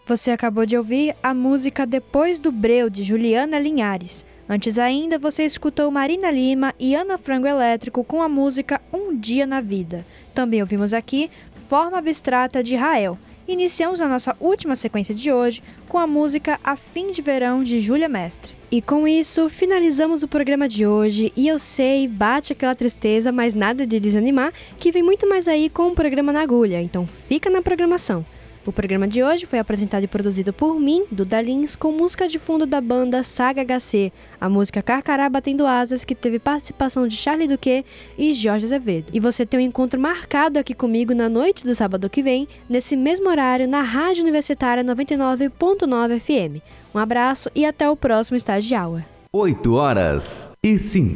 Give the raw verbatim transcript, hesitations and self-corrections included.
Você acabou de ouvir a música Depois do Breu, de Juliana Linhares. Antes ainda, você escutou Marina Lima e Ana Frango Elétrico com a música Um Dia na Vida. Também ouvimos aqui Forma Abstrata, de Rael. Iniciamos a nossa última sequência de hoje com a música A Fim de Verão, de Júlia Mestre. E com isso, finalizamos o programa de hoje. E eu sei, bate aquela tristeza, mas nada de desanimar, que vem muito mais aí com o programa na agulha. Então fica na programação. O programa de hoje foi apresentado e produzido por mim, Duda Lins, com música de fundo da banda Saga H C, a música Carcará Batendo Asas, que teve participação de Charlie Duque e Jorge Azevedo. E você tem um encontro marcado aqui comigo na noite do sábado que vem, nesse mesmo horário, na Rádio Universitária noventa e nove ponto nove F M. Um abraço e até o próximo Estagiário. oito horas e cinquenta